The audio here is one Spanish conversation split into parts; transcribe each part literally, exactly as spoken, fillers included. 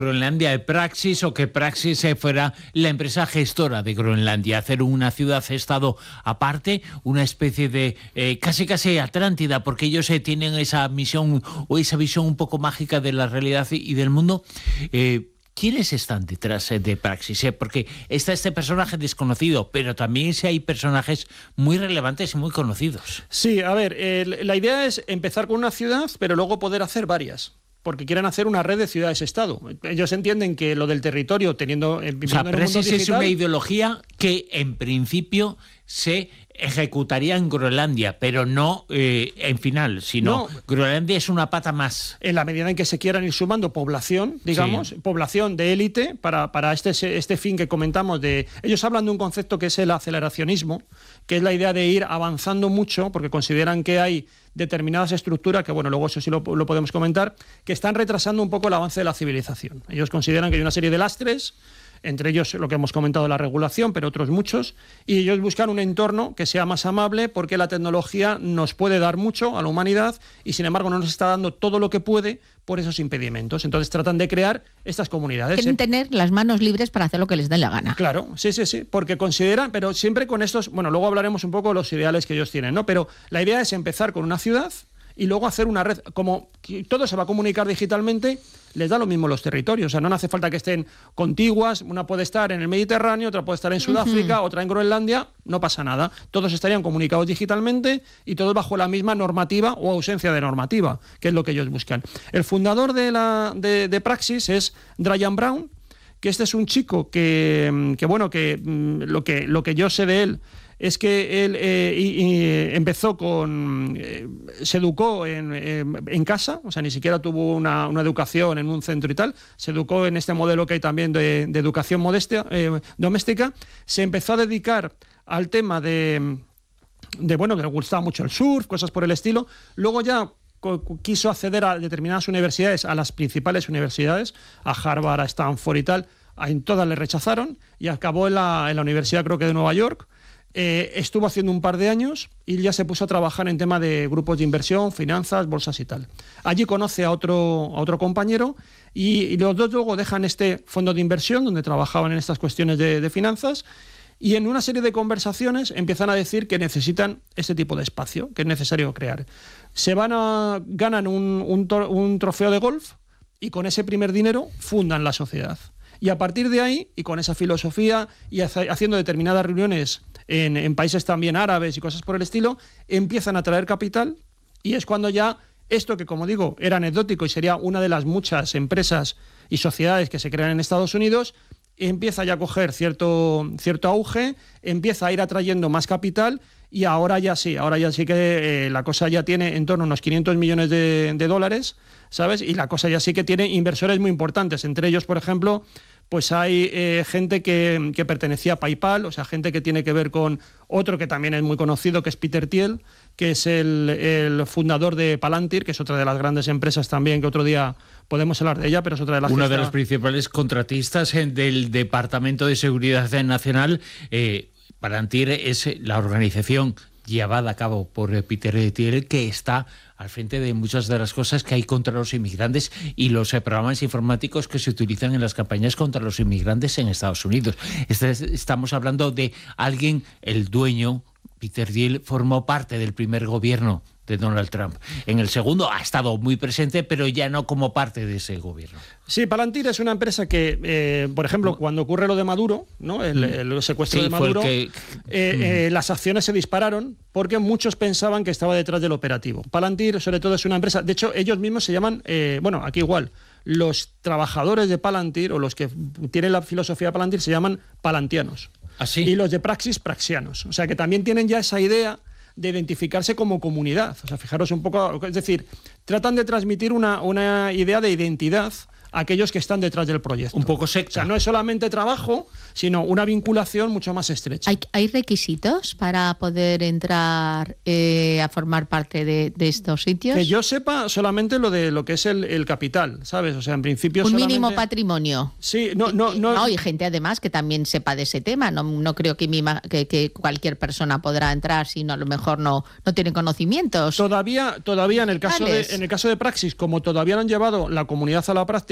Groenlandia de Praxis, o que Praxis fuera la empresa gestora de Groenlandia, hacer una ciudad-estado aparte, una especie de eh, casi casi Atlántida, porque ellos eh, tienen esa misión o esa visión un poco mágica de la realidad y del mundo. Eh, ¿Quiénes están detrás de Praxis? Eh? Porque está este personaje desconocido, pero también sí hay personajes muy relevantes y muy conocidos. Sí, a ver, eh, la idea es empezar con una ciudad, pero luego poder hacer varias. Porque quieren hacer una red de ciudades-estado. Ellos entienden que lo del territorio, teniendo eh, viviendo o sea, en un mundo Praxis digital, es una ideología que en principio se ejecutaría en Groenlandia, pero no eh, en final, sino no. Groenlandia es una pata más. En la medida en que se quieran ir sumando población, digamos, sí. población de élite para, para este, este fin que comentamos. De ellos hablan de un concepto que es el aceleracionismo, que es la idea de ir avanzando mucho, porque consideran que hay determinadas estructuras, que bueno, luego eso sí lo, lo podemos comentar, que están retrasando un poco el avance de la civilización. Ellos consideran que hay una serie de lastres, entre ellos lo que hemos comentado, la regulación, pero otros muchos, y ellos buscan un entorno que sea más amable, porque la tecnología nos puede dar mucho a la humanidad y sin embargo no nos está dando todo lo que puede por esos impedimentos. Entonces tratan de crear estas comunidades. Quieren tener las manos libres para hacer lo que les dé la gana. Claro, sí, sí, sí, porque consideran, pero siempre con estos, bueno, luego hablaremos un poco de los ideales que ellos tienen, ¿no? Pero la idea es empezar con una ciudad y luego hacer una red, como todo se va a comunicar digitalmente, les da lo mismo los territorios, o sea, no hace falta que estén contiguas, una puede estar en el Mediterráneo, otra puede estar en Sudáfrica, uh-huh. otra en Groenlandia, no pasa nada, todos estarían comunicados digitalmente y todos bajo la misma normativa o ausencia de normativa, que es lo que ellos buscan. El fundador de, la, de, de Praxis es Brian Brown, que este es un chico que, que bueno, que lo que lo que yo sé de él es que él eh, y, y empezó con... Eh, se educó en, eh, en casa, o sea, ni siquiera tuvo una, una educación en un centro y tal, se educó en este modelo que hay también de, de educación modestia, eh, doméstica, se empezó a dedicar al tema de, de, bueno, que le gustaba mucho el surf, cosas por el estilo, luego ya quiso acceder a determinadas universidades, a las principales universidades, a Harvard, a Stanford y tal, en todas le rechazaron y acabó en la, en la Universidad, creo que de Nueva York. Eh, estuvo haciendo un par de años y ya se puso a trabajar en tema de grupos de inversión, finanzas, bolsas y tal. Allí conoce a otro, a otro compañero y, y los dos luego dejan este fondo de inversión donde trabajaban en estas cuestiones de, de finanzas y en una serie de conversaciones empiezan a decir que necesitan este tipo de espacio, que es necesario crear. Se van a ganan un, un, un trofeo de golf y con ese primer dinero fundan la sociedad. Y a partir de ahí, y con esa filosofía, y haciendo determinadas reuniones en, en países también árabes y cosas por el estilo, empiezan a traer capital, y es cuando ya esto que, como digo, era anecdótico y sería una de las muchas empresas y sociedades que se crean en Estados Unidos, empieza ya a coger cierto, cierto auge, empieza a ir atrayendo más capital, y ahora ya sí, ahora ya sí que eh, la cosa ya tiene en torno a unos quinientos millones de, de dólares, ¿sabes? Y la cosa ya sí que tiene inversores muy importantes, entre ellos, por ejemplo, pues hay eh, gente que, que pertenecía a PayPal, o sea, gente que tiene que ver con otro que también es muy conocido, que es Peter Thiel, que es el, el fundador de Palantir, que es otra de las grandes empresas también, que otro día podemos hablar de ella, pero es otra de las... Uno de los principales contratistas del Departamento de Seguridad Nacional. eh, Palantir es la organización llevada a cabo por Peter Thiel, que está al frente de muchas de las cosas que hay contra los inmigrantes y los eh, programas informáticos que se utilizan en las campañas contra los inmigrantes en Estados Unidos. Este, estamos hablando de alguien, el dueño, Peter Thiel, formó parte del primer gobierno de Donald Trump. En el segundo ha estado muy presente, pero ya no como parte de ese gobierno. Sí, Palantir es una empresa que, eh, por ejemplo, cuando ocurre lo de Maduro, ¿no? el, el secuestro sí, de Maduro, que... eh, eh, las acciones se dispararon porque muchos pensaban que estaba detrás del operativo. Palantir, sobre todo, es una empresa... De hecho, ellos mismos se llaman... Eh, bueno, aquí igual. Los trabajadores de Palantir, o los que tienen la filosofía de Palantir, se llaman palantianos. ¿Así? Y los de Praxis, praxianos. O sea, que también tienen ya esa idea de identificarse como comunidad. O sea, fijaros un poco, es decir, tratan de transmitir una, una idea de identidad a aquellos que están detrás del proyecto. Un poco secta. O sea, no es solamente trabajo, sino una vinculación mucho más estrecha. ¿Hay, hay requisitos para poder entrar eh, a formar parte de, de estos sitios? Que yo sepa solamente lo de lo que es el, el capital, ¿sabes? O sea, en principio un solamente... mínimo patrimonio. Sí, no, no, no. No, y gente además que también sepa de ese tema. No, no creo que, mi, que, que cualquier persona podrá entrar si no, a lo mejor no, no tiene conocimientos. Todavía, todavía en el caso de, en el caso de Praxis, como todavía no han llevado la comunidad a la práctica,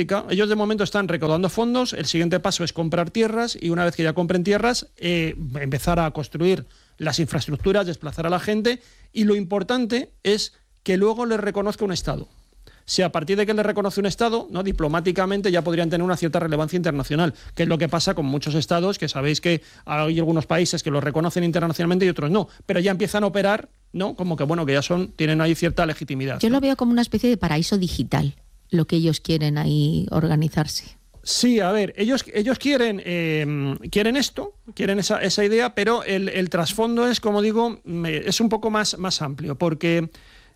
lógica. Ellos de momento están recaudando fondos, el siguiente paso es comprar tierras y una vez que ya compren tierras, eh, empezar a construir las infraestructuras, desplazar a la gente y lo importante es que luego les reconozca un Estado. Si a partir de que les reconoce un Estado, ¿no? diplomáticamente ya podrían tener una cierta relevancia internacional, que es lo que pasa con muchos Estados, que sabéis que hay algunos países que los reconocen internacionalmente y otros no, pero ya empiezan a operar, ¿no? Como que bueno, que ya son, tienen ahí cierta legitimidad. Yo ¿no? lo veo como una especie de paraíso digital, lo que ellos quieren ahí organizarse. Sí, a ver, ellos, ellos quieren, eh, quieren esto, quieren esa, esa idea, pero el, el trasfondo es, como digo, es un poco más, más amplio, porque...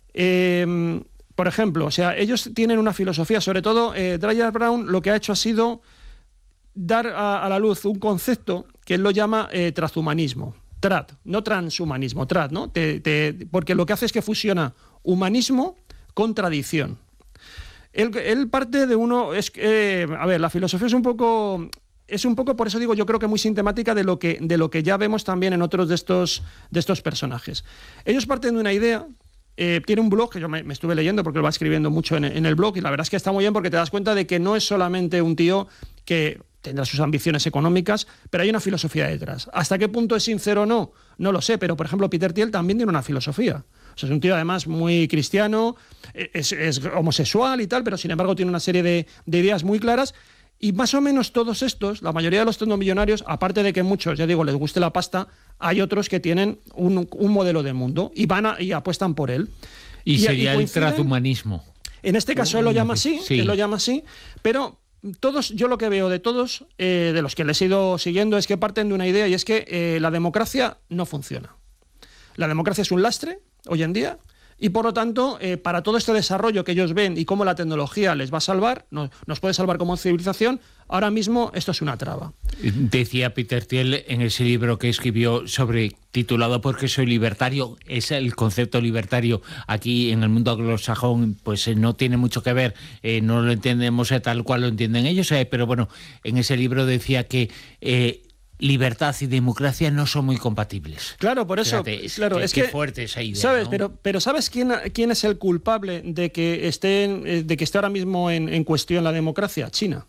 Eh, Por ejemplo, o sea, ellos tienen una filosofía, sobre todo eh, Dreyer Brown lo que ha hecho ha sido dar a, a la luz un concepto que él lo llama eh, transhumanismo, trad, no transhumanismo, trad, ¿no? Te, te, porque lo que hace es que fusiona humanismo con tradición. Él, él parte de uno, es eh, a ver, la filosofía es un poco... Es un poco, por eso digo, yo creo que muy sintomática de lo que, de lo que ya vemos también en otros de estos, de estos personajes. Ellos parten de una idea... Eh, tiene un blog que yo me, me estuve leyendo porque lo va escribiendo mucho en, en el blog y la verdad es que está muy bien porque te das cuenta de que no es solamente un tío que tendrá sus ambiciones económicas, pero hay una filosofía detrás. ¿Hasta qué punto es sincero o no? No lo sé, pero por ejemplo Peter Thiel también tiene una filosofía. O sea, es un tío además muy cristiano, es, es homosexual y tal, pero sin embargo tiene una serie de, de ideas muy claras. Y más o menos todos estos, la mayoría de los tecnomillonarios, aparte de que muchos, ya digo, les guste la pasta, hay otros que tienen un, un modelo de mundo y van a, y apuestan por él. Y, y sería y el transhumanismo. En este caso él lo llama así, sí. él lo llama así, pero todos, yo lo que veo de todos, eh, de los que les he ido siguiendo, es que parten de una idea y es que eh, la democracia no funciona. La democracia es un lastre hoy en día. Y por lo tanto, eh, para todo este desarrollo que ellos ven y cómo la tecnología les va a salvar, nos, nos puede salvar como civilización, ahora mismo esto es una traba. Decía Peter Thiel en ese libro que escribió sobre, titulado ¿Por qué soy libertario? Es el concepto libertario aquí en el mundo anglosajón, pues eh, no tiene mucho que ver, eh, no lo entendemos eh, tal cual lo entienden ellos, eh, pero bueno, en ese libro decía que... Eh, libertad y democracia no son muy compatibles. Claro, por eso, Fíjate, es, claro, que, es que que fuerte esa idea, ¿sabes? ¿no? Pero, pero ¿sabes quién, quién es el culpable de que esté, de que esté ahora mismo en, en cuestión la democracia? China.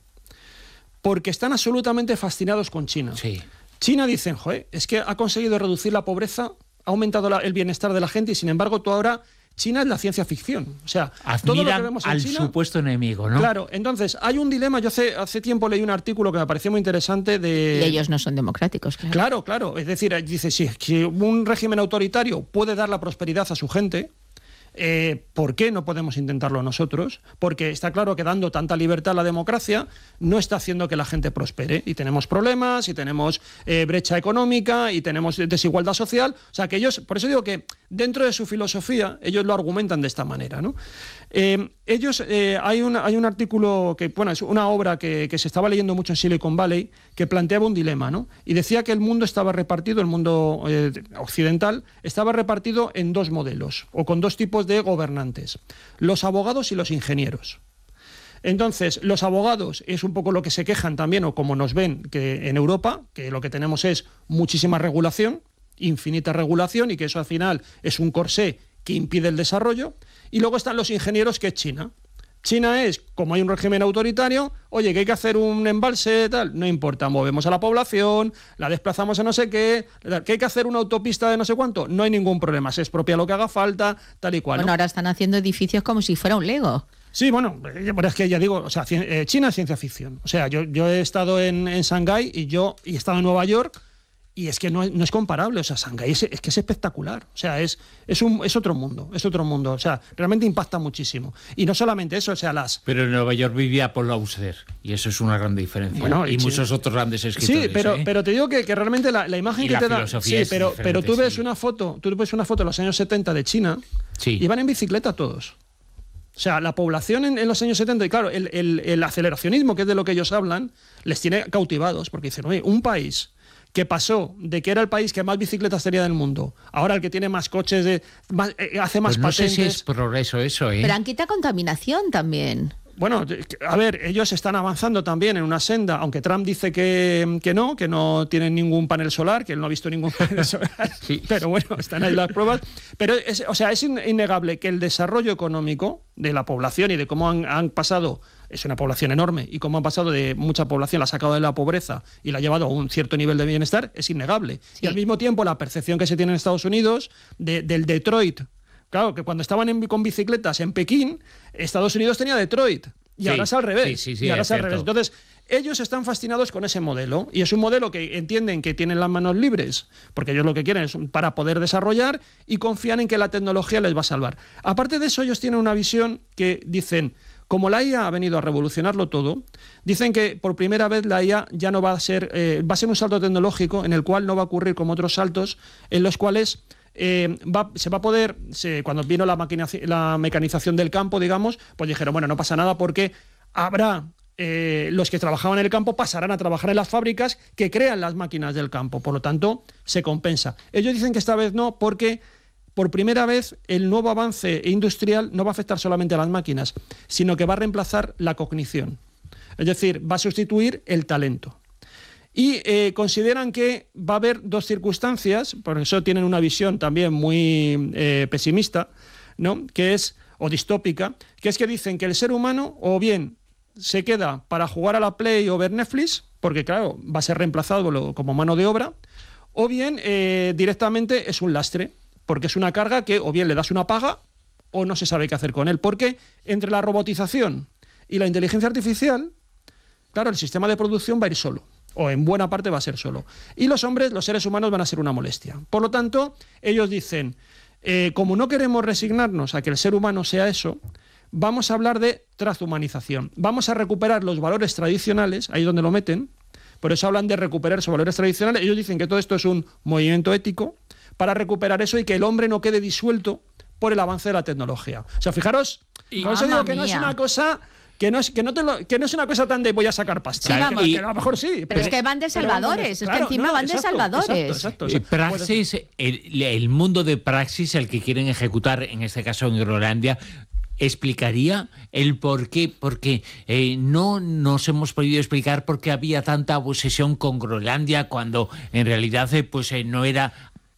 Porque están absolutamente fascinados con China. Sí. China dicen, joder, es que ha conseguido reducir la pobreza, ha aumentado la, el bienestar de la gente y sin embargo tú ahora... China es la ciencia ficción. O sea, admiran todo lo que vemos en al China, supuesto enemigo, ¿no? Claro, entonces hay un dilema. Yo hace, hace tiempo leí un artículo que me pareció muy interesante de... Y ellos no son democráticos, claro. Claro, claro. Es decir, dice, sí, si un régimen autoritario puede dar la prosperidad a su gente, eh, ¿por qué no podemos intentarlo nosotros? Porque está claro que dando tanta libertad a la democracia no está haciendo que la gente prospere. Y tenemos problemas, y tenemos eh, brecha económica, y tenemos desigualdad social. O sea, que ellos, por eso digo que dentro de su filosofía, ellos lo argumentan de esta manera, ¿no? Eh, ellos, eh, hay, un, hay un artículo, que bueno, es una obra que, que se estaba leyendo mucho en Silicon Valley, que planteaba un dilema, ¿no? Y decía que el mundo estaba repartido, el mundo eh, occidental, estaba repartido en dos modelos, o con dos tipos de gobernantes, los abogados y los ingenieros. Entonces, los abogados es un poco lo que se quejan también, o como nos ven que en Europa, que lo que tenemos es muchísima regulación, infinita regulación, y que eso al final es un corsé que impide el desarrollo. Y luego están los ingenieros, que es China. China es, como hay un régimen autoritario, oye, que hay que hacer un embalse, tal, no importa, movemos a la población, la desplazamos a no sé qué, que hay que hacer una autopista de no sé cuánto, no hay ningún problema, se expropia lo que haga falta, tal y cual. Bueno, ¿no? ahora están haciendo edificios como si fuera un Lego. Sí, bueno, pero es que ya digo, o sea, China es ciencia ficción. O sea, yo, yo he estado en, en Shanghái y yo y he estado en Nueva York. Y es que no, no es comparable, o sea, Shanghái es, es que es espectacular, o sea, es, es, un, es otro mundo, es otro mundo, o sea, realmente impacta muchísimo. Y no solamente eso, o sea, las... Pero en Nueva York vivía Paul Auster, y eso es una gran diferencia. Bueno, y y muchos sí. otros grandes escritores. Sí, pero, ¿eh? pero te digo que, que realmente la, la imagen Y que la te da... filosofía Sí, es pero, pero tú ves sí. una foto, tú ves una foto de los años setenta de China, sí. y van en bicicleta todos. O sea, la población en, en los años setenta, y claro, el, el, el aceleracionismo, que es de lo que ellos hablan, les tiene cautivados, porque dicen, oye, un país que pasó de que era el país que más bicicletas tenía del mundo, ahora el que tiene más coches, de, más, eh, hace más pues no patentes... sé si es progreso eso, ¿eh? Pero han quitado contaminación también. Bueno, a ver, ellos están avanzando también en una senda, aunque Trump dice que, que no, que no tienen ningún panel solar, que él no ha visto ningún panel solar, sí. Pero bueno, están ahí las pruebas. Pero, es, o sea, es innegable que el desarrollo económico de la población y de cómo han, han pasado, es una población enorme, y cómo han pasado de mucha población, la ha sacado de la pobreza y la ha llevado a un cierto nivel de bienestar, es innegable. Sí. Y al mismo tiempo la percepción que se tiene en Estados Unidos de, del Detroit. Claro, que cuando estaban en, con bicicletas en Pekín, Estados Unidos tenía Detroit. Y sí, ahora es al revés. Sí, sí, sí, y ahora es, es al revés. Entonces, ellos están fascinados con ese modelo. Y es un modelo que entienden que tienen las manos libres, porque ellos lo que quieren es para poder desarrollar, y confían en que la tecnología les va a salvar. Aparte de eso, ellos tienen una visión que dicen, como la I A ha venido a revolucionarlo todo, dicen que por primera vez la I A ya no va a ser, eh, va a ser un salto tecnológico en el cual no va a ocurrir como otros saltos en los cuales Eh, va, se va a poder, se, cuando vino la, la mecanización del campo, digamos, pues dijeron, bueno, no pasa nada porque habrá eh, los que trabajaban en el campo pasarán a trabajar en las fábricas que crean las máquinas del campo, por lo tanto, se compensa. Ellos dicen que esta vez no, porque por primera vez el nuevo avance industrial no va a afectar solamente a las máquinas, sino que va a reemplazar la cognición. Es decir, va a sustituir el talento. Y eh, consideran que va a haber dos circunstancias, por eso tienen una visión también muy eh, pesimista, ¿no? Que es, o distópica, que es que dicen que el ser humano o bien se queda para jugar a la Play o ver Netflix, porque claro, va a ser reemplazado como mano de obra, o bien eh, directamente es un lastre, porque es una carga que o bien le das una paga o no se sabe qué hacer con él, porque entre la robotización y la inteligencia artificial, claro, el sistema de producción va a ir solo. O en buena parte va a ser solo. Y los hombres, los seres humanos, van a ser una molestia. Por lo tanto, ellos dicen, eh, como no queremos resignarnos a que el ser humano sea eso, vamos a hablar de transhumanización. Vamos a recuperar los valores tradicionales, ahí donde lo meten, por eso hablan de recuperar esos valores tradicionales. Ellos dicen que todo esto es un movimiento ético para recuperar eso y que el hombre no quede disuelto por el avance de la tecnología. O sea, fijaros, y por eso digo que no es una cosa... Que no, es, que, no te lo, que no es una cosa tan de voy a sacar pasta. Sí, vamos, que, que a lo mejor sí. Pero, pero es que van de salvadores, es claro, que encima no, van exacto, de salvadores. Exacto, exacto, exacto. Praxis, el, el mundo de Praxis, el que quieren ejecutar, en este caso en Groenlandia, ¿explicaría el por qué? Porque eh, no nos hemos podido explicar por qué había tanta obsesión con Groenlandia cuando en realidad eh, pues eh, no era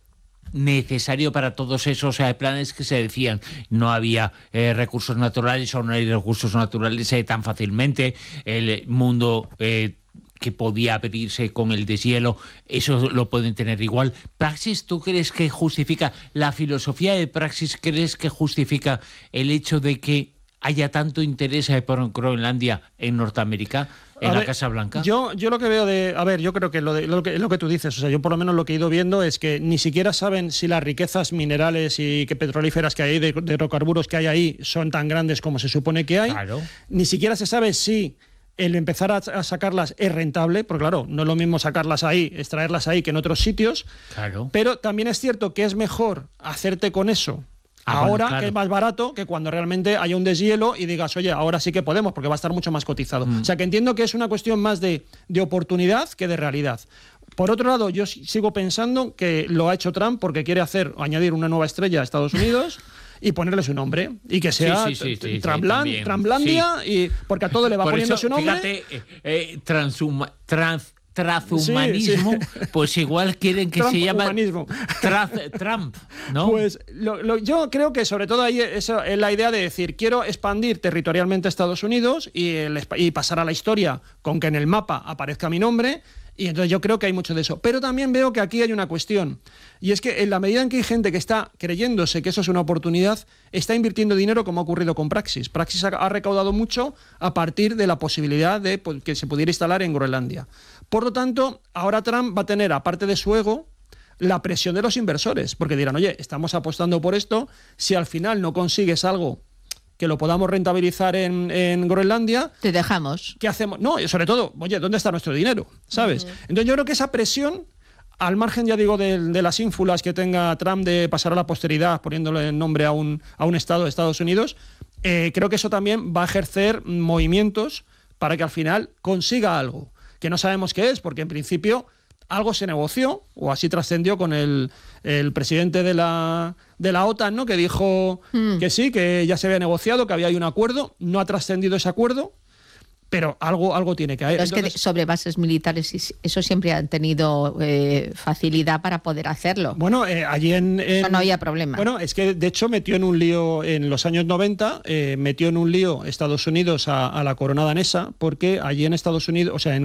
necesario para todos esos eh, planes que se decían. No había eh, recursos naturales o no hay recursos naturales eh, tan fácilmente. El mundo eh, que podía abrirse con el deshielo, eso lo pueden tener igual. Praxis, ¿tú crees que justifica la filosofía de Praxis? ¿Crees que justifica el hecho de que haya tanto interés por Groenlandia en Norteamérica, en a la ver, Casa Blanca? Yo, yo lo que veo de... A ver, yo creo que lo, de, lo que lo que tú dices, o sea, yo por lo menos lo que he ido viendo es que ni siquiera saben si las riquezas minerales y que petrolíferas que hay, de, de hidrocarburos que hay ahí, son tan grandes como se supone que hay. Claro. Ni siquiera se sabe si el empezar a, a sacarlas es rentable, porque claro, no es lo mismo sacarlas ahí, extraerlas ahí que en otros sitios. Claro. Pero también es cierto que es mejor hacerte con eso Ah, ahora, bueno, claro. que es más barato que cuando realmente haya un deshielo y digas, oye, ahora sí que podemos, porque va a estar mucho más cotizado. Mm. O sea, que entiendo que es una cuestión más de, de oportunidad que de realidad. Por otro lado, yo sigo pensando que lo ha hecho Trump porque quiere hacer, añadir una nueva estrella a Estados Unidos y ponerle su nombre. Y que sea sí, sí, sí, sí, Trumpland, sí, Trumplandia, sí. y porque a todo le va Por poniendo eso, su nombre. Fíjate, eh, eh, transuma, trans, transhumanismo, sí, sí. Pues igual quieren que se llame traz, Trump, ¿no? Pues lo, lo, yo creo que sobre todo ahí eso es la idea de decir, quiero expandir territorialmente a Estados Unidos y, el, y pasar a la historia con que en el mapa aparezca mi nombre. Y entonces yo creo que hay mucho de eso. Pero también veo que aquí hay una cuestión. Y es que en la medida en que hay gente que está creyéndose que eso es una oportunidad, está invirtiendo dinero como ha ocurrido con Praxis. Praxis ha, ha recaudado mucho a partir de la posibilidad de pues, que se pudiera instalar en Groenlandia. Por lo tanto, ahora Trump va a tener, aparte de su ego, la presión de los inversores. Porque dirán, oye, estamos apostando por esto, si al final no consigues algo que lo podamos rentabilizar en, en Groenlandia, te dejamos. ¿Qué hacemos? No, y sobre todo, oye, ¿dónde está nuestro dinero? ¿Sabes? Uh-huh. Entonces yo creo que esa presión, al margen, ya digo, de, de las ínfulas que tenga Trump de pasar a la posteridad poniéndole el nombre a un, a un estado de Estados Unidos, eh, creo que eso también va a ejercer movimientos para que al final consiga algo, que no sabemos qué es, porque en principio algo se negoció, o así trascendió con el, el presidente de la, de la OTAN, ¿no? Que dijo mm. que sí, que ya se había negociado, que había un acuerdo, no ha trascendido ese acuerdo, pero algo, algo tiene que haber. Es Entonces, que sobre bases militares eso siempre han tenido eh, facilidad para poder hacerlo. Bueno, eh, allí en, en... No, no había problema. Bueno, es que de hecho metió en un lío en los años noventa, eh, metió en un lío Estados Unidos a, a la corona danesa, porque allí en Estados Unidos, o sea, en